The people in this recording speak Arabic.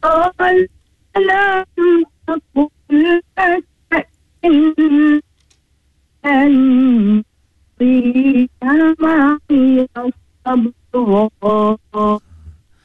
قال لم تقل لك إن في معي الصبر